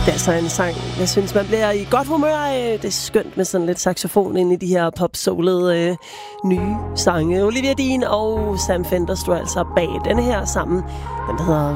Det er altså en sang, jeg synes, man bliver i godt humør af. Det er skønt med sådan lidt saxofon ind i de her pop-soulede nye sange. Olivia Dean og Sam Fender står altså bag denne her sammen. Den hedder